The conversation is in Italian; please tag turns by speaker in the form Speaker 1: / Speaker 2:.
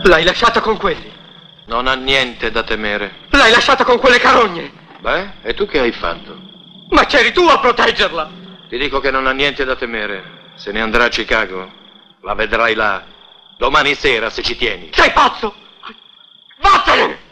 Speaker 1: L'hai lasciata con quelli?
Speaker 2: Non ha niente da temere.
Speaker 1: L'hai lasciata con quelle carogne?
Speaker 2: Beh, e tu che hai fatto?
Speaker 1: Ma c'eri tu a proteggerla!
Speaker 2: Ti dico che non ha niente da temere. Se ne andrà a Chicago. La vedrai là. Domani sera, se ci tieni.
Speaker 1: Sei pazzo! Vattene!